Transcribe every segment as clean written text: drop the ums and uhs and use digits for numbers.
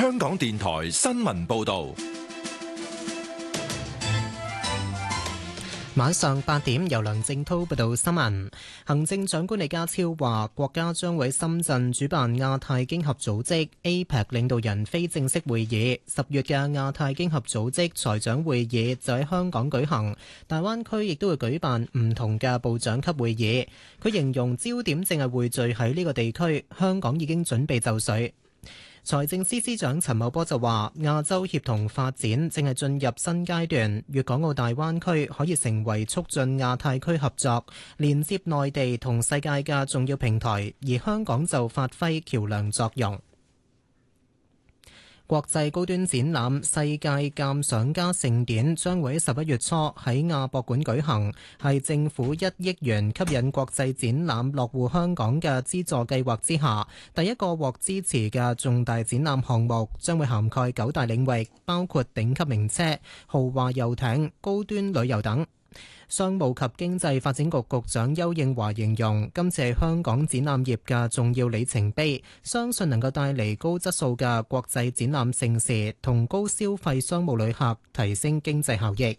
香港電台新聞報道。 晚上8點，由梁正滔報道新聞。行政長官李家超話，國家將會深圳主辦亞太經合組織 APEC 領導人非正式會議。10月嘅亞太經合組織財長會議就喺香港舉行，大灣區亦都會舉辦唔同嘅部長級會議。佢形容焦點正係匯聚喺呢個地區，香港已經準備就緒。財政司司長陳茂波就話，亞洲協同發展正係進入新階段，粵港澳大灣區可以成為促進亞太區合作、連接內地同世界嘅重要平台，而香港就發揮橋樑作用。國際高端展覽世界鑑賞家盛典將會喺11月初喺亞博館舉行，係政府1億元吸引國際展覽落戶香港嘅資助計劃之下，第一個獲支持嘅重大展覽項目，將會涵蓋9大領域，包括頂級名車、豪華遊艇、高端旅遊等。商務及經濟發展局局長丘應樺形容，今次係香港展覽業嘅重要里程碑，相信能夠帶嚟高質素嘅國際展覽盛事同高消費商務旅客，提升經濟效益。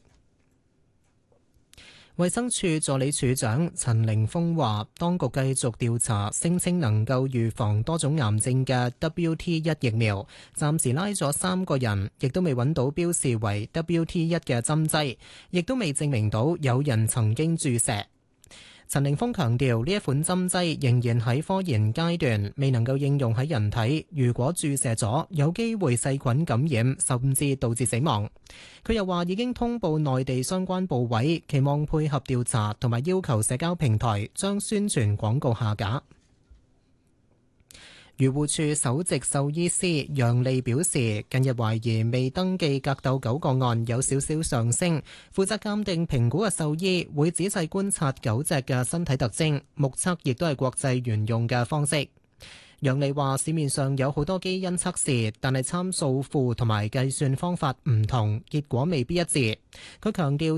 衛生署助理署長陳凌峰話，當局繼續調查聲稱能夠預防多種癌症嘅 WT1 疫苗，暫時拉咗3個人，亦都未揾到標示為 WT1 嘅針劑，亦都未證明到有人曾經注射。陳凌峰強調，呢一款針劑仍然喺科研階段，未能夠應用喺人體。如果注射咗，有機會細菌感染，甚至導致死亡。佢又話已經通報內地相關部委，期望配合調查，同埋要求社交平台將宣傳廣告下架。漁護署首席獸醫師楊利表示，近日懷疑未登記格鬥狗個案有少少上升，負責鑑定評估嘅獸醫會仔細觀察狗隻嘅身體特徵，目測亦都係國際沿用嘅方式。楊利話，市面上有好多基因測試，但係參數庫同埋計算方法唔同，結果未必一致。佢強調